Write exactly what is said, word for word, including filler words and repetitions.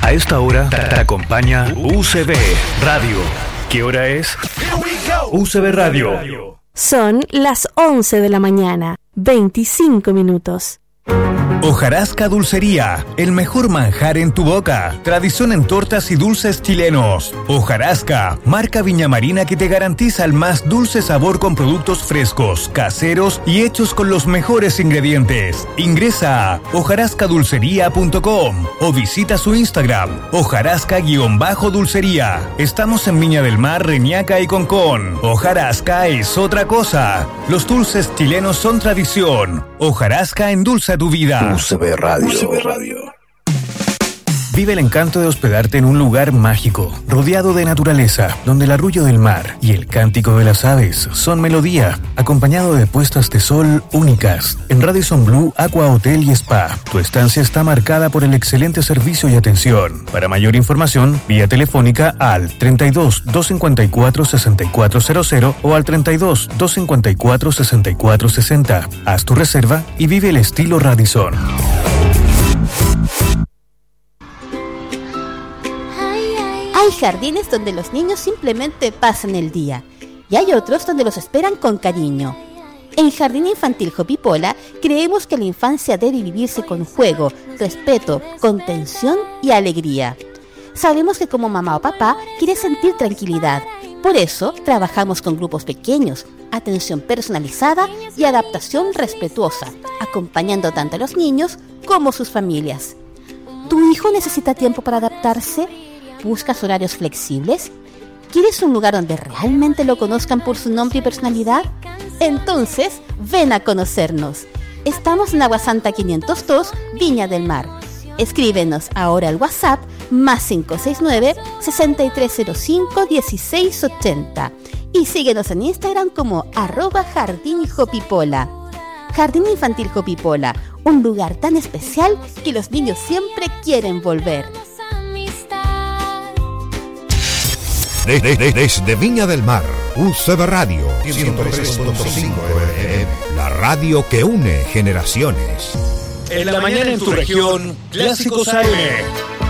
A esta hora te acompaña U C B Radio. ¿Qué hora es? U C B Radio. Son las once de la mañana, veinticinco minutos. Hojarasca Dulcería, el mejor manjar en tu boca. Tradición en tortas y dulces chilenos. Hojarasca, marca viñamarina que te garantiza el más dulce sabor con productos frescos, caseros y hechos con los mejores ingredientes. Ingresa a hojarasca dulcería punto com o visita su Instagram, hojarasca-dulcería. Estamos en Viña del Mar, Reñaca y Concón. Hojarasca es otra cosa. Los dulces chilenos son tradición. Hojarasca endulza tu vida. U C B Radio. U C B Radio. Vive el encanto de hospedarte en un lugar mágico, rodeado de naturaleza, donde el arrullo del mar y el cántico de las aves son melodía, acompañado de puestas de sol únicas. En Radisson Blu Aqua Hotel y Spa, tu estancia está marcada por el excelente servicio y atención. Para mayor información, vía telefónica al treinta y dos, doscientos cincuenta y cuatro, sesenta y cuatro cero cero o al treinta y dos, doscientos cincuenta y cuatro, sesenta y cuatro sesenta. Haz tu reserva y vive el estilo Radisson. Hay jardines donde los niños simplemente pasan el día y hay otros donde los esperan con cariño. En Jardín Infantil Hopipola creemos que la infancia debe vivirse con juego, respeto, contención y alegría. Sabemos que como mamá o papá quieres sentir tranquilidad. Por eso trabajamos con grupos pequeños, atención personalizada y adaptación respetuosa, acompañando tanto a los niños como a sus familias. ¿Tu hijo necesita tiempo para adaptarse? ¿Buscas horarios flexibles? ¿Quieres un lugar donde realmente lo conozcan por su nombre y personalidad? Entonces, ven a conocernos. Estamos en Agua Santa quinientos dos, Viña del Mar. Escríbenos ahora al WhatsApp más cinco seis nueve, seis tres cero cinco, uno seis ocho cero y síguenos en Instagram como arroba Jardín Hopipola. Jardín Infantil Hopipola, un lugar tan especial que los niños siempre quieren volver. Desde de, de, de Viña del Mar, U C B Radio, ciento tres punto cinco F M, la radio que une generaciones. En la mañana en tu región, Clásicos A M.